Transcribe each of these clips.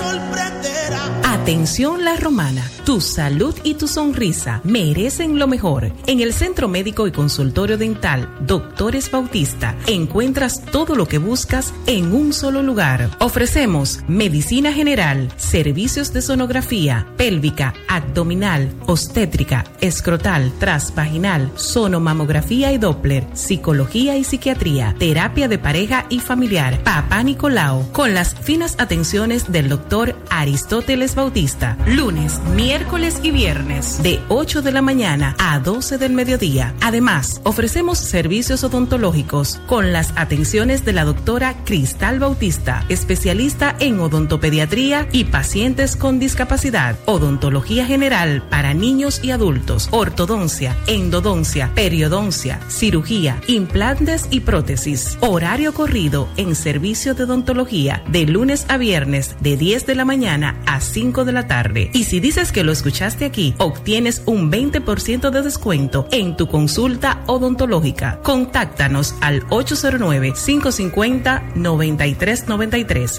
sorprenderá. Atención La Romana, tu salud y tu sonrisa merecen lo mejor. En el Centro Médico y Consultorio Dental Doctores Bautista encuentras todo lo que buscas en un solo lugar. Ofrecemos medicina general, servicios de sonografía, pélvica, abdominal, obstétrica, escrotal, transvaginal, sonomamografía y Doppler, psicología y psiquiatría, terapia de pareja y familiar, Papá Nicolau, con las finas atenciones del doctor Aristóteles Bautista. Lunes, miércoles y viernes de 8 de la mañana a 12 del mediodía. Además, ofrecemos servicios odontológicos con las atenciones de la doctora Cristal Bautista, especialista en odontopediatría y pacientes con discapacidad, odontología general para niños y adultos, ortodoncia, endodoncia, periodoncia, cirugía, implantes y prótesis. Horario corrido en servicio de odontología de lunes a viernes de 10 de la mañana a 5 de la tarde. Y si dices que lo escuchaste aquí, obtienes un 20% de descuento en tu consulta odontológica. Contáctanos al 809-550-9393,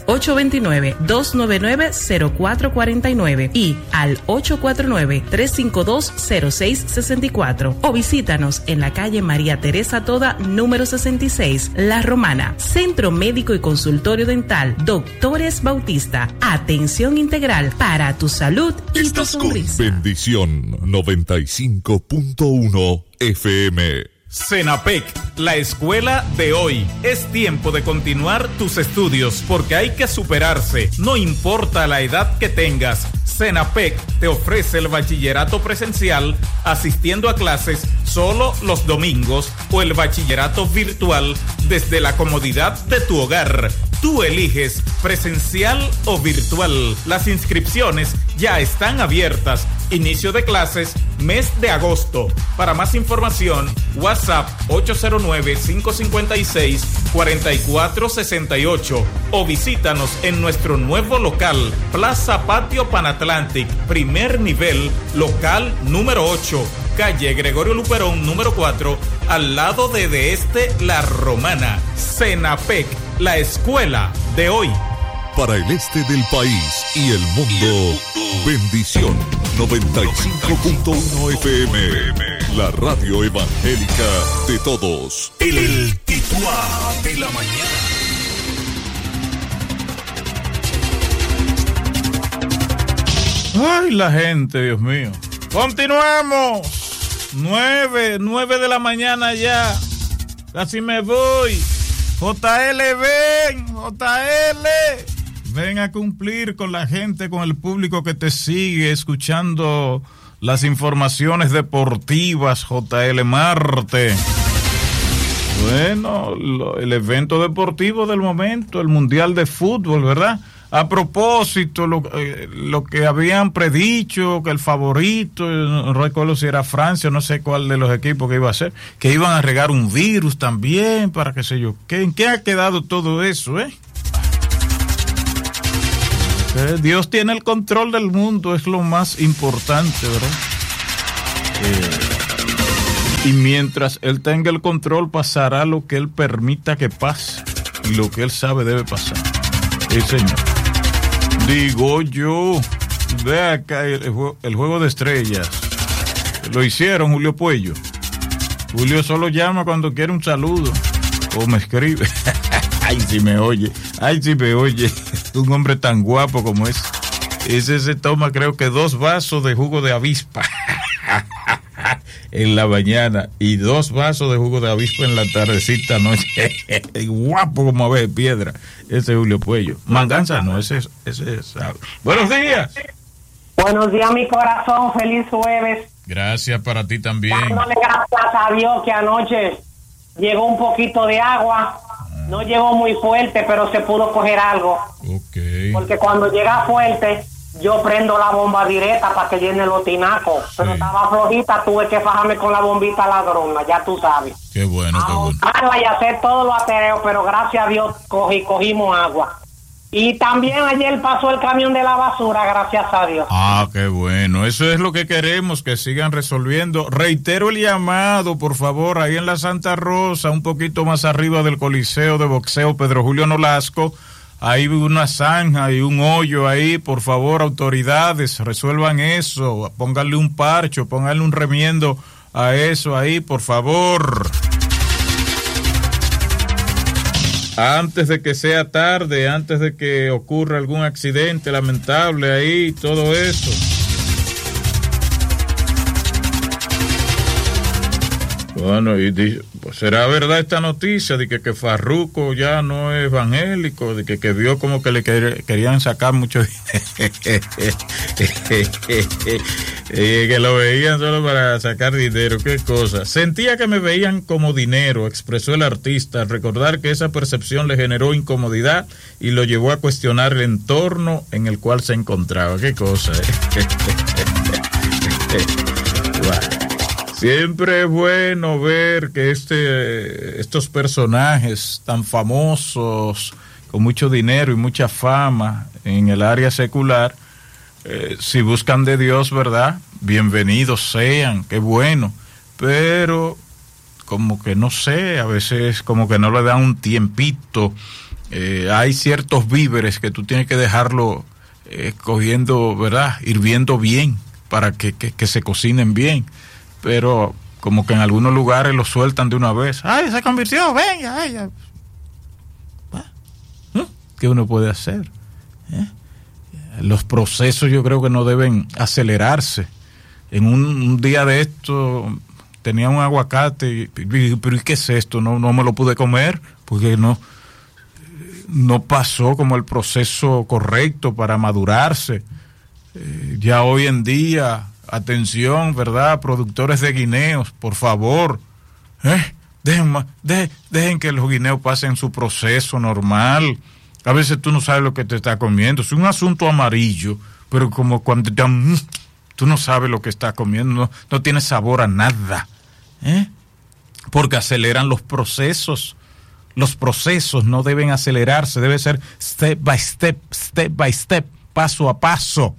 829-299-0449 y al 849-352-0664 o visítanos en la calle María Teresa Toda, número 66, La Romana. Centro Médico y Consultorio Dental Doctores Bautista. Atención integral para tu salud y tu sonrisa. Bendición 95.1 FM. Senapec, la escuela de hoy. Es tiempo de continuar tus estudios porque hay que superarse, no importa la edad que tengas. Senapec te ofrece el bachillerato presencial asistiendo a clases solo los domingos o el bachillerato virtual desde la comodidad de tu hogar. Tú eliges presencial o virtual. Las inscripciones ya están abiertas. Inicio de clases mes de agosto. Para más información, WhatsApp 809-556-4468 o visítanos en nuestro nuevo local, Plaza Patio Panatlantic, primer nivel, local número 8, calle Gregorio Luperón número 4, al lado de Este La Romana. Senapec, la escuela de hoy. Para el este del país y el mundo, Bendición 95.1 FM, la radio evangélica de todos. El titular de la mañana. Ay, la gente, Dios mío. Continuamos. 9 de la mañana ya. Casi me voy. JL, ven, JL. Ven a cumplir con la gente, con el público que te sigue, escuchando las informaciones deportivas, JL Marte. Bueno, el evento deportivo del momento, el Mundial de Fútbol, ¿verdad? A propósito, lo que habían predicho, que el favorito, no recuerdo si era Francia, no sé cuál de los equipos que iba a ser, que iban a regar un virus también, para qué sé yo. ¿En qué ha quedado todo eso, Dios tiene el control del mundo, es lo más importante, ¿verdad? Y mientras Él tenga el control, pasará lo que Él permita que pase, y lo que Él sabe debe pasar. Sí, señor. Digo yo, ve acá el juego de estrellas. Lo hicieron, Julio Puello. Julio solo llama cuando quiere un saludo o me escribe. Ay, si me oye, un hombre tan guapo como ese. Ese se toma, creo que 2 vasos de jugo de avispa en la mañana y 2 vasos de jugo de avispa en la tardecita noche. Guapo como ave de piedra, ese Julio Puello. Manganza no, ese es. Buenos días. Buenos días, mi corazón, feliz jueves. Gracias para ti también. Dándole gracias a Dios que anoche llegó un poquito de agua. No llegó muy fuerte, pero se pudo coger algo. Okay. Porque cuando llega fuerte, yo prendo la bomba directa para que llene los tinacos. Sí. Pero estaba flojita, tuve que fajarme con la bombita ladrona, ya tú sabes. Qué bueno, qué bueno. Y hacer todos los atereos, pero gracias a Dios cogimos agua. Y también ayer pasó el camión de la basura, gracias a Dios. Ah, qué bueno. Eso es lo que queremos, que sigan resolviendo. Reitero el llamado, por favor, ahí en la Santa Rosa, un poquito más arriba del Coliseo de Boxeo Pedro Julio Nolasco. hay una zanja y un hoyo ahí, por favor, autoridades, resuelvan eso, pónganle un parcho, pónganle un remiendo a eso ahí, por favor. Antes de que sea tarde, antes de que ocurra algún accidente lamentable ahí, todo eso. Bueno, y pues será verdad esta noticia de que Farruko ya no es evangélico, de que vio como que le querían sacar mucho dinero, que lo veían solo para sacar dinero, qué cosa. Sentía que me veían como dinero, expresó el artista, al recordar que esa percepción le generó incomodidad y lo llevó a cuestionar el entorno en el cual se encontraba, qué cosa. Siempre es bueno ver que estos personajes tan famosos, con mucho dinero y mucha fama en el área secular, si buscan de Dios, ¿verdad? Bienvenidos sean, qué bueno, pero como que no sé, a veces como que no le dan un tiempito, hay ciertos víveres que tú tienes que dejarlo cogiendo, ¿verdad? Hirviendo bien para que se cocinen bien. Pero como que en algunos lugares lo sueltan de una vez. ¡Ay, se convirtió! ¡Venga! ¡Ay! ¿Qué uno puede hacer? Los procesos yo creo que no deben acelerarse. En un día de esto tenía un aguacate, pero ¿y qué es esto? No me lo pude comer porque no pasó como el proceso correcto para madurarse. Ya hoy en día... Atención, ¿verdad? Productores de guineos, por favor, dejen que los guineos pasen su proceso normal. A veces tú no sabes lo que te está comiendo. Es un asunto amarillo, pero como cuando tú no sabes lo que estás comiendo, no tiene sabor a nada, porque aceleran los procesos. Los procesos no deben acelerarse, debe ser step by step, paso a paso.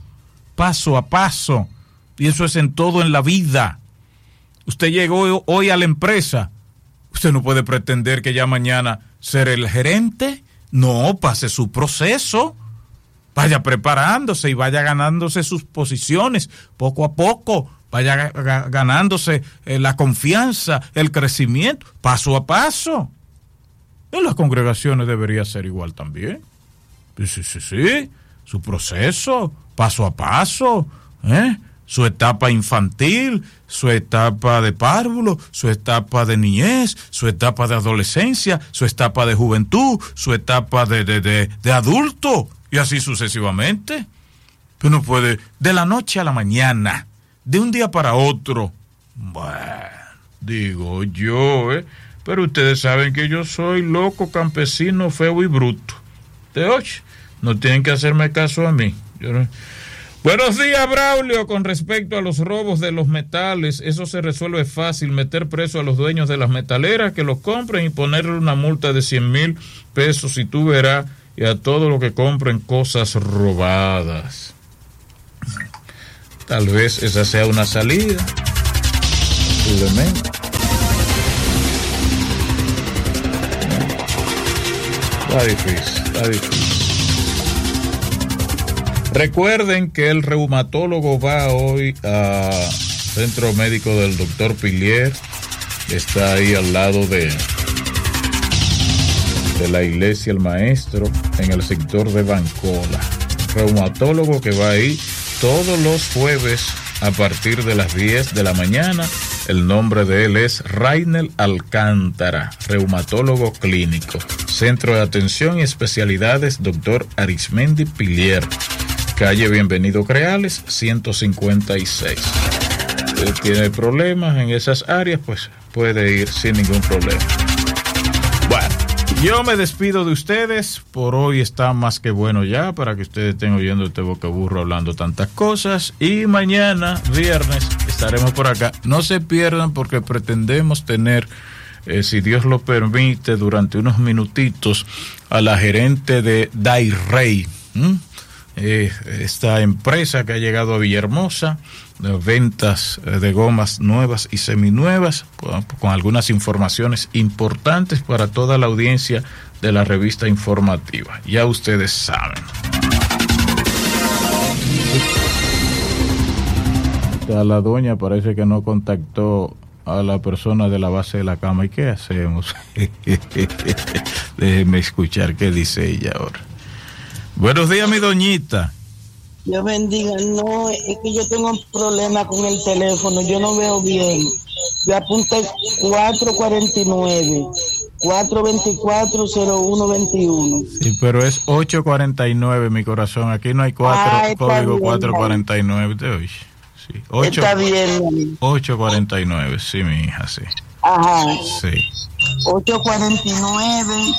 Y eso es en todo en la vida. Usted llegó hoy a la empresa. Usted no puede pretender que ya mañana ser el gerente. No, pase su proceso. Vaya preparándose y vaya ganándose sus posiciones poco a poco. Vaya ganándose la confianza, el crecimiento, paso a paso. En las congregaciones debería ser igual también. Sí. Su proceso, paso a paso, su etapa infantil, su etapa de párvulo, su etapa de niñez, su etapa de adolescencia, su etapa de juventud, su etapa de adulto, y así sucesivamente. Pero no puede, de la noche a la mañana, de un día para otro. Bueno, digo yo, pero ustedes saben que yo soy loco, campesino, feo y bruto. De ocho, no tienen que hacerme caso a mí. Yo no... Buenos días, Braulio. Con respecto a los robos de los metales, eso se resuelve fácil, meter preso a los dueños de las metaleras, que los compren y ponerle una multa de 100,000 pesos y tú verás, y a todo lo que compren cosas robadas. Tal vez esa sea una salida. Posiblemente. Está difícil. Recuerden que el reumatólogo va hoy a Centro Médico del Dr. Pilier, está ahí al lado de la iglesia El Maestro, en el sector de Bancola. Reumatólogo que va ahí todos los jueves a partir de las 10 de la mañana. El nombre de él es Rainel Alcántara, reumatólogo clínico. Centro de Atención y Especialidades Dr. Arismendi Pilier. Calle Bienvenido Creales, 156. Si usted tiene problemas en esas áreas, pues puede ir sin ningún problema. Bueno, yo me despido de ustedes. Por hoy está más que bueno ya, para que ustedes estén oyendo este bocaburro hablando tantas cosas. Y mañana, viernes, estaremos por acá. No se pierdan porque pretendemos tener, si Dios lo permite, durante unos minutitos a la gerente de Dairey. esta empresa que ha llegado a Villahermosa, ventas de gomas nuevas y seminuevas, con algunas informaciones importantes para toda la audiencia de la revista informativa. Ya ustedes saben. A la doña parece que no contactó a la persona de la base de la cama. ¿Y qué hacemos? Déjeme escuchar qué dice ella ahora. Buenos días, mi doñita. Dios bendiga. No, es que yo tengo un problema con el teléfono, yo no veo bien. Yo apunté 449-424-0121. Sí, pero es 849, mi corazón. Aquí no hay código bien, 449. ¿Te oyes? Sí. Está bien. 849, sí, mi hija, sí. Ajá. Sí. 849,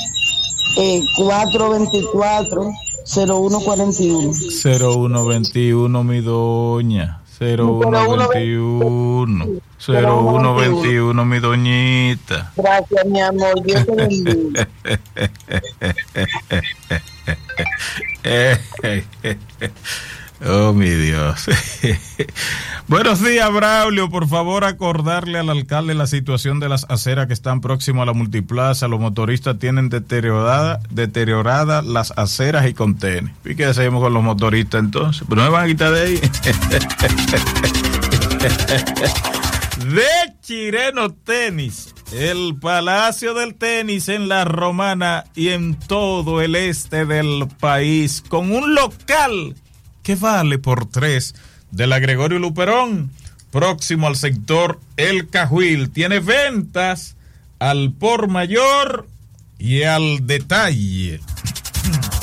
424. 0141. 0121, mi doña. 0121. 0121, mi doñita. Gracias, mi amor. Dios te bendiga. Oh, mi Dios. Buenos días, Braulio. Por favor, acordarle al alcalde la situación de las aceras que están próximas a la multiplaza. Los motoristas tienen deterioradas las aceras y contenes. ¿Y qué hacemos con los motoristas entonces? ¿Pero no me van a quitar de ahí? De Chireno Tenis, el Palacio del Tenis en La Romana y en todo el este del país, con un local que vale por 3 de la Gregorio Luperón, próximo al sector El Cajuil. Tiene ventas al por mayor y al detalle.